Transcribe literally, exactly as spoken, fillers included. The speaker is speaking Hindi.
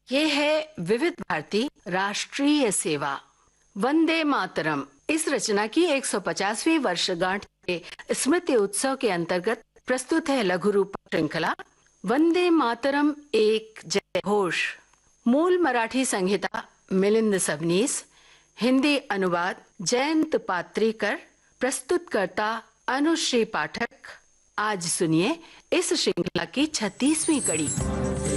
ये है विविध भारती राष्ट्रीय सेवा वंदे मातरम। इस रचना की एक सौ पचासवीं वर्षगांठ के स्मृति उत्सव के अंतर्गत प्रस्तुत है लघु रूप श्रृंखला वंदे मातरम एक जय घोष। मूल मराठी संहिता मिलिंद सबनीस, हिंदी अनुवाद जयंत पात्रीकर, प्रस्तुतकर्ता अनुश्री पाठक। आज सुनिए इस श्रृंखला की छत्तीसवीं कड़ी।